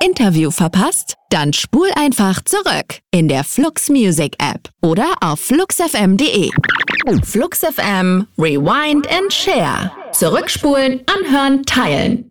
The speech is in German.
Interview verpasst? Dann spul einfach zurück in der Flux Music App oder auf fluxfm.de. Flux FM, Rewind and Share. Zurückspulen, anhören, teilen.